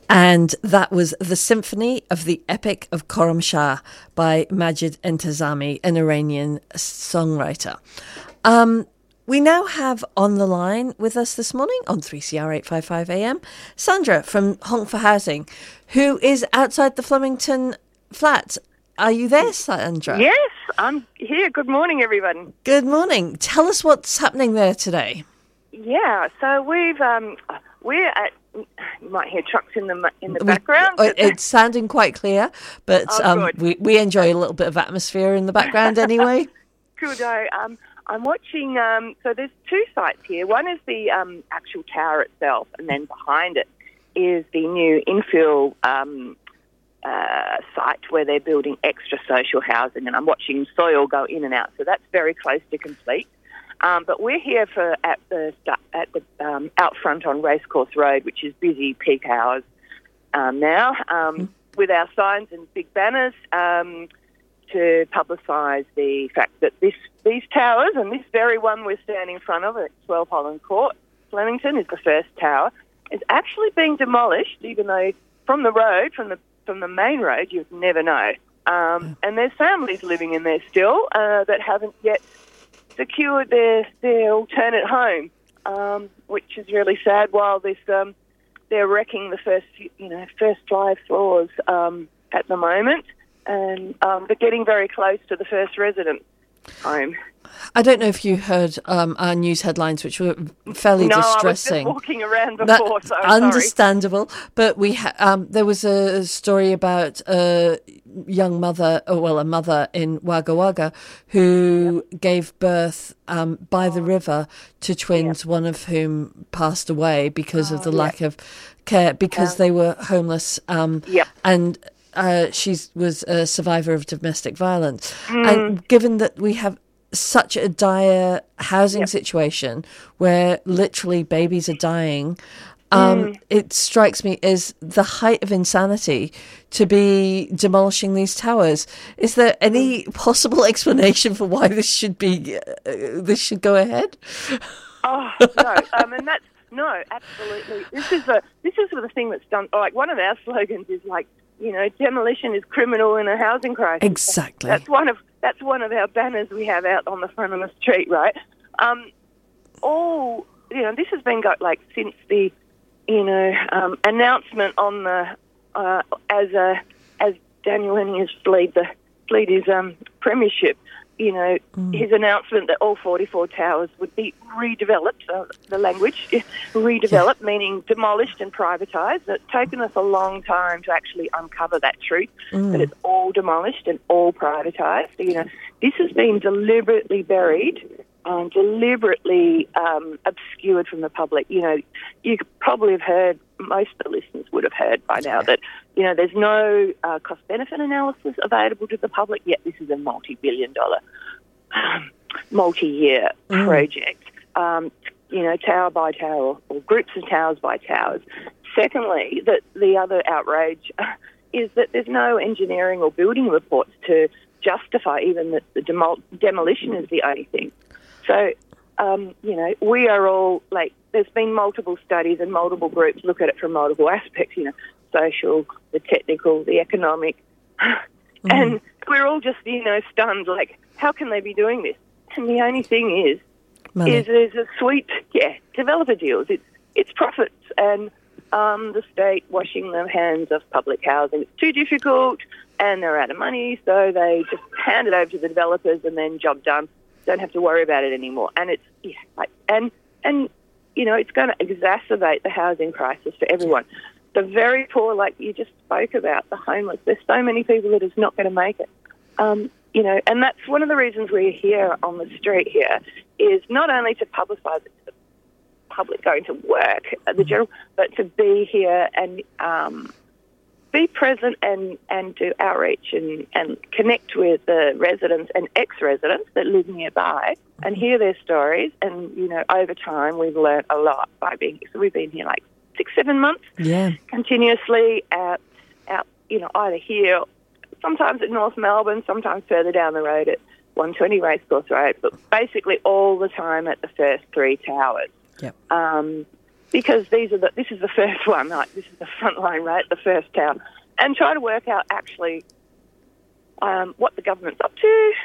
And that was The Symphony of the Epic of Khorram Shah by Majid Entazami, an Iranian songwriter. We now have on the line with us this morning on 3CR 855 AM, Sandra from Honk for Housing, who is outside the Flemington flat. Are you there, Sandra? Yes, I'm here. Good morning, everyone. Good morning. Tell us what's happening there today. Yeah, so we're at. You might hear trucks in the background. It's sounding quite clear, but we enjoy a little bit of atmosphere in the background anyway. Good. I'm watching. So there's two sites here. One is the actual tower itself, and then behind it is the new infill site where they're building extra social housing, and I'm watching soil go in and out. So that's very close to complete. But we're here at the out front on Racecourse Road, which is busy peak hours now, with our signs and big banners to publicise the fact that these towers, and this very one we're standing in front of at 12 Holland Court, Flemington, is the first tower, is actually being demolished, even though from the road, from the main road, you'd never know. And there's families living in there still that haven't yet secured their alternate home, which is really sad. While they're wrecking the first 5 floors at the moment, and they're getting very close to the first resident home. I don't know if you heard our news headlines, which were fairly distressing. No, I was just walking around before, so understandable. Sorry. But there was a story about a young mother, a mother in Wagga Wagga, who gave birth by the river to twins, one of whom passed away because of the lack of care, because they were homeless. And she was a survivor of domestic violence. And given that we have such a dire housing situation where literally babies are dying, it strikes me as the height of insanity to be demolishing these towers. Is there any possible explanation for why this should go ahead? Oh no, and that's no, absolutely. This is the thing that's done. Like, one of our slogans is like, demolition is criminal in a housing crisis. Exactly. That's one of our banners we have out on the front of the street, right? This has been since the announcement on the as Daniel Lenning has fled his premiership. His announcement that all 44 towers would be redeveloped, the language, redeveloped, meaning demolished and privatised. It's taken us a long time to actually uncover that truth, that it's all demolished and all privatised. This has been deliberately buried and deliberately obscured from the public. You probably have heard, most of the listeners would have heard by now, that there's no cost-benefit analysis available to the public, yet this is a multi-billion-dollar, multi-year project, tower by tower, or groups of towers by towers. Secondly, that the other outrage is that there's no engineering or building reports to justify even that the demolition is the only thing. So, we are all, there's been multiple studies and multiple groups look at it from multiple aspects, social, the technical, the economic, and we're all just, stunned, how can they be doing this? And the only thing is there's a sweet, developer deals. It's profits and the state washing the hands of public housing. It's too difficult and they're out of money, so they just hand it over to the developers and then job done. Don't have to worry about it anymore. And it's, it's going to exacerbate the housing crisis for everyone. The very poor, like you just spoke about, the homeless. There's so many people that is not going to make it. And that's one of the reasons we're here on the street here, is not only to publicise it to the public going to work, but to be here and be present and do outreach and connect with the residents and ex-residents that live nearby and hear their stories. And, over time we've learnt a lot by being here. So we've been here 6-7 months continuously out, either here, sometimes at North Melbourne, sometimes further down the road at 120 Racecourse Road, but basically all the time at the first 3 towers. Yep. because this is the first one, like this is the front line, right, the first town, and try to work out actually what the government's up to,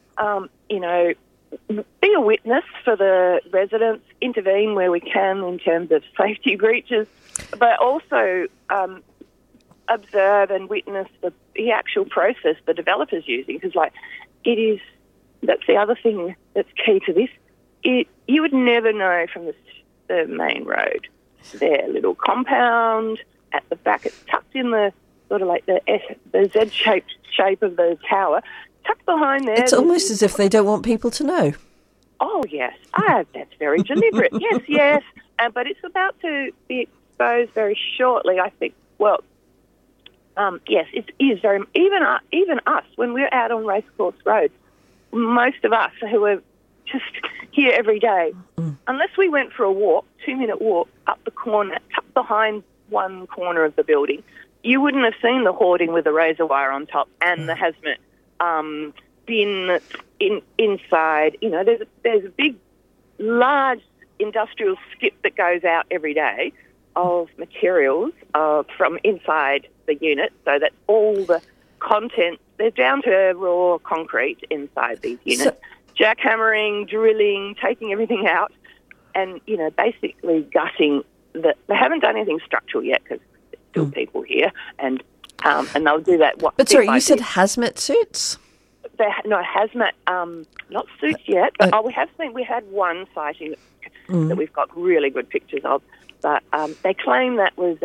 be a witness for the residents, intervene where we can in terms of safety breaches, but also observe and witness the actual process the developer's using. Because, that's the other thing that's key to this. You would never know from the main road. Their little compound at the back, it's tucked in the sort of like the Z-shaped shape of the tower. Tucked behind there. It's almost as if they don't want people to know. Oh, yes. That's very deliberate. Yes. But it's about to be exposed very shortly, I think. Well, yes, it is very... Even us, when we're out on Racecourse Road, most of us who are just here every day, unless we went for a walk, 2-minute walk, up the corner, tucked behind one corner of the building, you wouldn't have seen the hoarding with the razor wire on top and the hazmat bin inside. There's a big, large industrial skip that goes out every day of materials from inside the unit, so that all the content, they're down to raw concrete inside these units. Jackhammering, drilling, taking everything out, and, basically gutting. They haven't done anything structural yet because there's still people here, and they'll do that. But sorry, you said hazmat suits? No, hazmat, not suits yet, but we had one sighting that we've got really good pictures of, but they claim that was,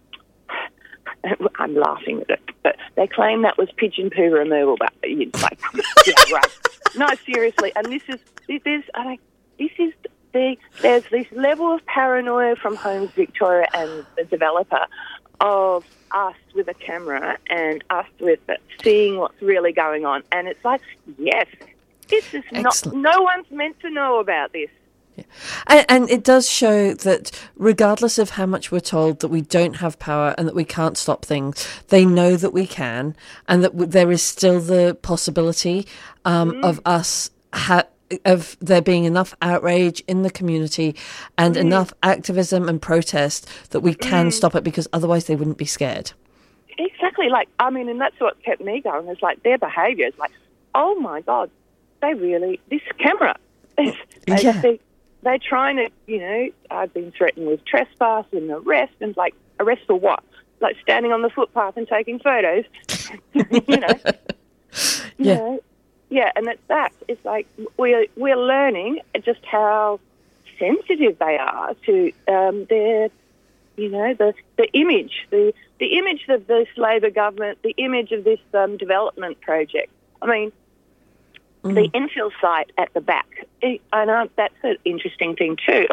I'm laughing at it, but they claim that was pigeon poo removal, but it's like, yeah, right. No, seriously, and there's this level of paranoia from Homes Victoria and the developer of us with a camera and us with seeing what's really going on. And it's like, yes, this is no one's meant to know about this. Yeah. And it does show that regardless of how much we're told that we don't have power and that we can't stop things, they know that we can, and that there is still the possibility of us of there being enough outrage in the community and enough activism and protest that we can stop it, because otherwise they wouldn't be scared. Exactly. And that's what kept me going, is like their behaviour is like, oh my God, this camera. They're trying to, I've been threatened with trespass and arrest, and arrest for what? Like standing on the footpath and taking photos, Yeah, and it's that. It's like we're learning just how sensitive they are to their, the image, the image of this Labor government, the image of this development project. I mean, the infill site at the back, that's an interesting thing too.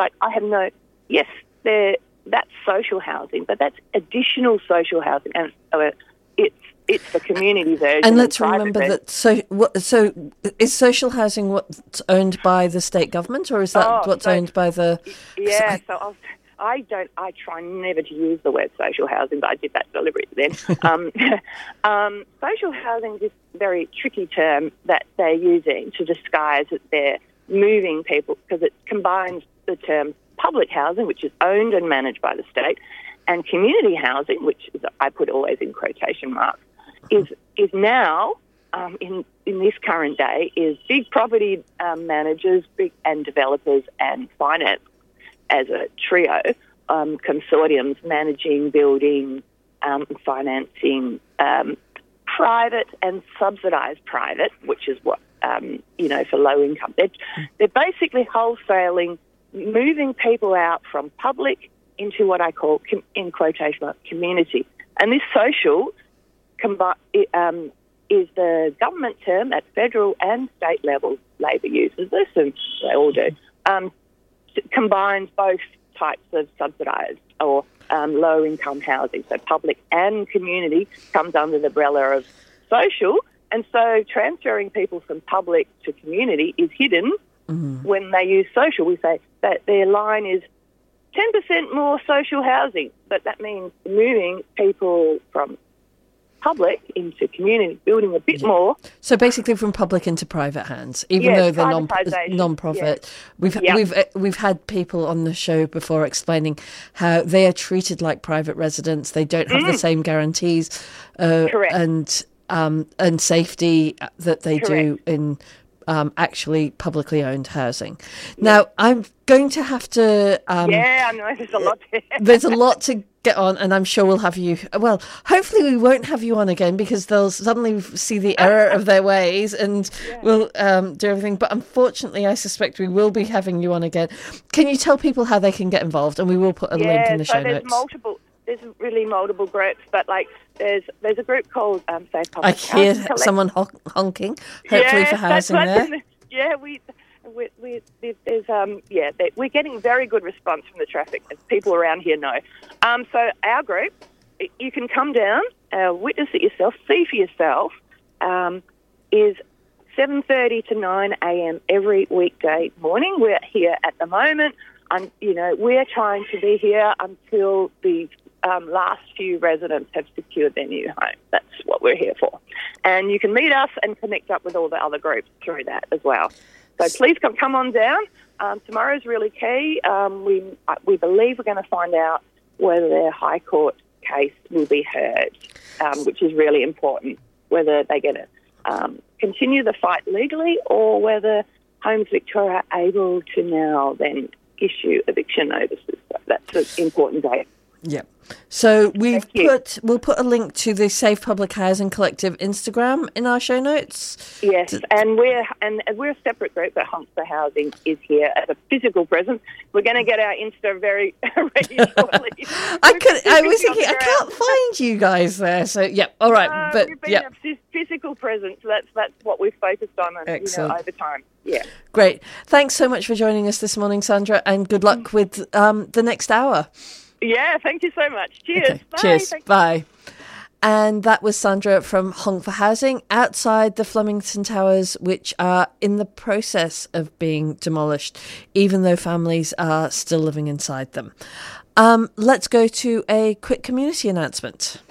That's social housing, but that's additional social housing, and it's the community version. And let's remember that. So is social housing what's owned by the state government, or is that what's owned by the? Yeah. So I try never to use the word social housing, but I did that deliberately then. Social housing is this very tricky term that they're using to disguise that they're moving people, because it combines the term public housing, which is owned and managed by the state, and community housing, which is, I put always in quotation marks, is now, in this current day, is big property managers, and developers and finance as a trio, consortiums managing, building, financing, private and subsidised private, which is what, for low income. They're basically wholesaling, moving people out from public into what I call, in quotation marks, community. And this social is the government term at federal and state levels. Labor uses this, and they all do. Combines both types of subsidised or low-income housing. So public and community comes under the umbrella of social, and so transferring people from public to community is hidden when they use social. We say that their line is 10% more social housing, but that means moving people from public into community building a bit more. So basically, from public into private hands, even though they're non-profit. Yes. We've had people on the show before explaining how they are treated like private residents. They don't have the same guarantees and safety that they do in actually publicly owned housing. Now, I'm going to have to... I know, there's a lot there. There's a lot to get on, and I'm sure we'll have you... Well, hopefully we won't have you on again, because they'll suddenly see the error of their ways, and we'll do everything. But unfortunately, I suspect we will be having you on again. Can you tell people how they can get involved? And we will put a link in the show notes. There's really multiple groups, but there's a group called Safe Public Housing. I hear someone honking, hopefully for housing there. We're getting very good response from the traffic, as people around here know. So our group, you can come down, witness it yourself, see for yourself, is 7:30 to 9 a.m. every weekday morning. We're here at the moment, and we're trying to be here until the last few residents have secured their new home. That's what we're here for. And you can meet us and connect up with all the other groups through that as well. So please come on down. Tomorrow's really key. We believe we're going to find out whether their High Court case will be heard, which is really important, whether they get to continue the fight legally or whether Homes Victoria are able to now then issue eviction notices. So that's an important day. Yeah. So we'll put a link to the Safe Public Housing Collective Instagram in our show notes. Yes, and we're a separate group, but Honk for Housing is here as a physical presence. We're going to get our Insta very ready shortly. I was thinking I can't find you guys there. So all right, but we've been a physical presence. That's what we've focused on, over time. Yeah. Great. Thanks so much for joining us this morning, Sandra, and good luck with the next hour. Yeah, thank you so much. Cheers. Okay. Bye. Cheers. Bye. And that was Sandra from Honk for Housing outside the Flemington Towers, which are in the process of being demolished, even though families are still living inside them. Let's go to a quick community announcement.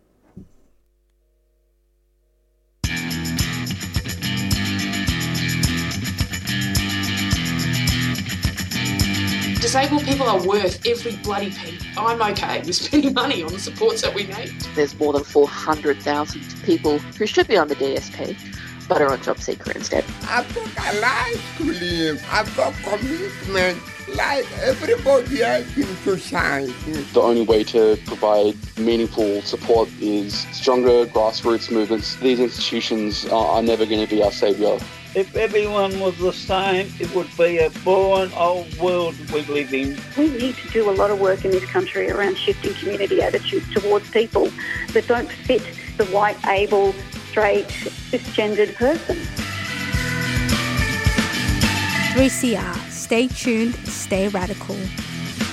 Disabled people are worth every bloody penny. I'm okay with spending money on the supports that we need. There's more than 400,000 people who should be on the DSP but are on job seeker instead. I've got a life to live. I've got commitment like everybody else in society. The only way to provide meaningful support is stronger grassroots movements. These institutions are never going to be our saviour. If everyone was the same, it would be a boring old world we live in. We need to do a lot of work in this country around shifting community attitudes towards people that don't fit the white, able, straight, cisgendered person. 3CR. Stay tuned, stay radical.